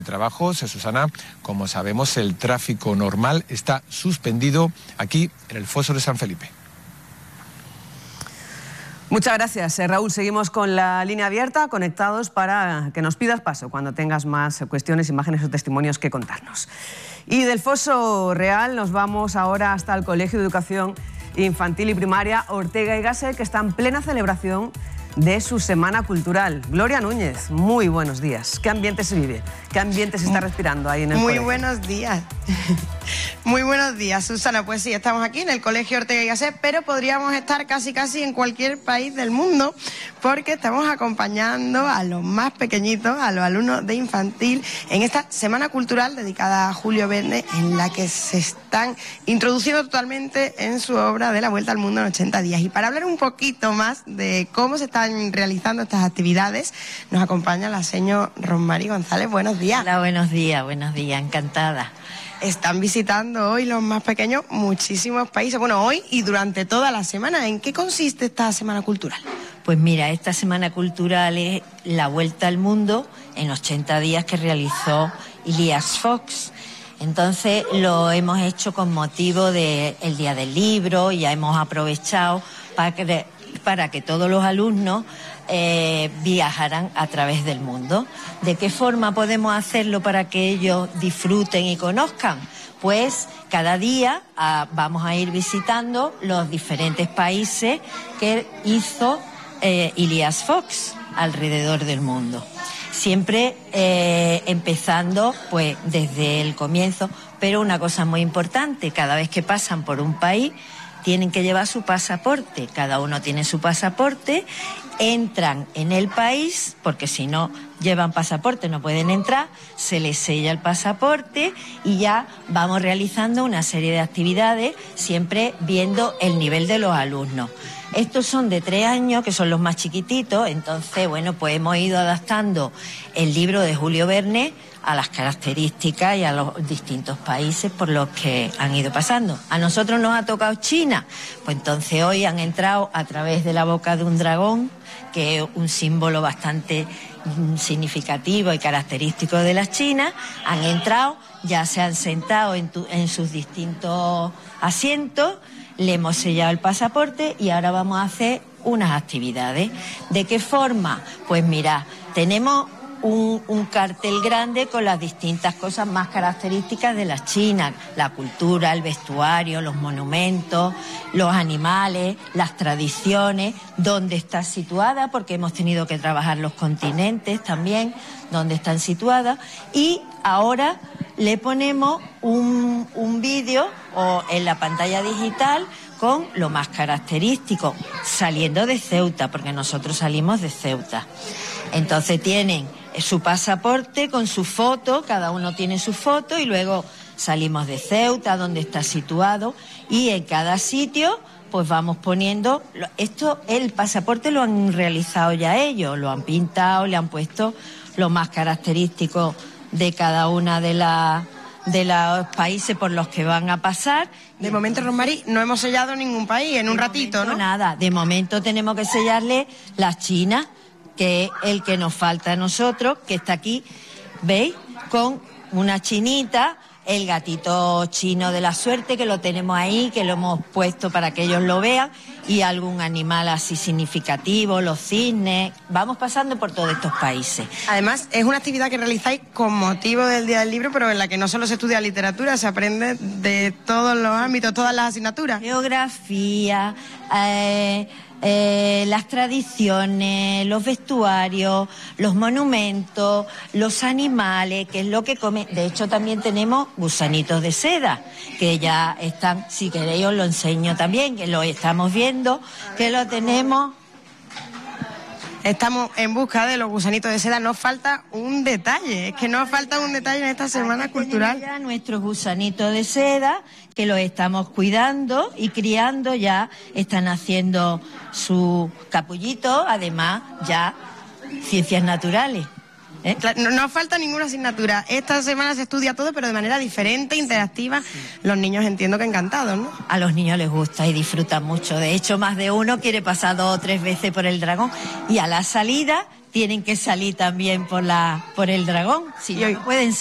Trabajos, Susana, como sabemos, el tráfico normal está suspendido aquí en el Foso de San Felipe. Muchas gracias, Raúl. Seguimos con la línea abierta, conectados para que nos pidas paso cuando tengas más cuestiones, imágenes o testimonios que contarnos. Y del Foso Real nos vamos ahora hasta el Colegio de Educación Infantil y Primaria Ortega y Gasset, que está en plena celebración de su Semana Cultural. Gloria Núñez, muy buenos días. ¿Qué ambiente se vive? ¿Qué ambiente se está respirando ahí en el colegio? Muy buenos días. Muy buenos días, Susana. Pues sí, estamos aquí en el Colegio Ortega y Gasset, pero podríamos estar casi en cualquier país del mundo, porque estamos acompañando a los más pequeñitos, a los alumnos de infantil, en esta Semana Cultural dedicada a Julio Verne, en la que se están introduciendo totalmente en su obra de La Vuelta al Mundo en 80 días. Y para hablar un poquito más de cómo se están realizando estas actividades, nos acompaña la señora Rosmary González. Buenos días. Hola, buenos días, encantada. Están visitando hoy los más pequeños muchísimos países, bueno, hoy y durante toda la semana. ¿En qué consiste esta Semana Cultural? Pues mira, esta Semana Cultural es la Vuelta al Mundo en 80 días que realizó Elias Fox. Entonces lo hemos hecho con motivo del Día del Libro, ya hemos aprovechado para que todos los alumnos viajaran a través del mundo. ¿De qué forma podemos hacerlo para que ellos disfruten y conozcan? Pues cada día vamos a ir visitando los diferentes países que hizo Elias Fox alrededor del mundo. Siempre empezando pues desde el comienzo, pero una cosa muy importante, cada vez que pasan por un país tienen que llevar su pasaporte, cada uno tiene su pasaporte, entran en el país, porque si no llevan pasaporte no pueden entrar, se les sella el pasaporte y ya vamos realizando una serie de actividades, siempre viendo el nivel de los alumnos. Estos son de 3 años, que son los más chiquititos, entonces, bueno, pues hemos ido adaptando el libro de Julio Verne a las características y a los distintos países por los que han ido pasando. A nosotros nos ha tocado China, pues entonces hoy han entrado a través de la boca de un dragón, que es un símbolo bastante significativo y característico de las chinas. Han entrado, ya se han sentado en sus distintos asientos, le hemos sellado el pasaporte y ahora vamos a hacer unas actividades. ¿De qué forma? Pues mira, tenemos un cartel grande con las distintas cosas más características de las chinas, la cultura, el vestuario, los monumentos, los animales, las tradiciones, dónde está situada, porque hemos tenido que trabajar los continentes también, dónde están situadas, y ahora le ponemos un vídeo o en la pantalla digital con lo más característico, saliendo de Ceuta, porque nosotros salimos de Ceuta. Entonces tienen su pasaporte con su foto, cada uno tiene su foto, y luego salimos de Ceuta, donde está situado, y en cada sitio pues vamos poniendo, el pasaporte lo han realizado ya ellos, lo han pintado, le han puesto lo más característico de cada una de los países por los que van a pasar. De momento, Rosmary, no hemos sellado ningún país en un ratito, ¿no? Nada, de momento tenemos que sellarle la China, que es el que nos falta a nosotros, que está aquí, ¿veis? Con una chinita, el gatito chino de la suerte, que lo tenemos ahí, que lo hemos puesto para que ellos lo vean, y algún animal así significativo, los cisnes. Vamos pasando por todos estos países. Además, es una actividad que realizáis con motivo del Día del Libro, pero en la que no solo se estudia literatura, se aprende de todos los ámbitos, todas las asignaturas. Geografía, las tradiciones, los vestuarios, los monumentos, los animales, que es lo que comen. De hecho, también tenemos gusanitos de seda, que ya están, si queréis os lo enseño también, que lo estamos viendo, que lo tenemos. Estamos en busca de los gusanitos de seda. Nos falta un detalle, es que nos falta un detalle en esta Semana Cultural. Ya nuestros gusanitos de seda, que los estamos cuidando y criando, ya están haciendo su capullito, además ya ciencias naturales. No nos falta ninguna asignatura. Esta semana se estudia todo, pero de manera diferente, interactiva. Los niños entiendo que encantados, ¿no? A los niños les gusta y disfrutan mucho. De hecho, más de uno quiere pasar 2 o 3 veces por el dragón. Y a la salida tienen que salir también por el dragón, si no, no pueden salir.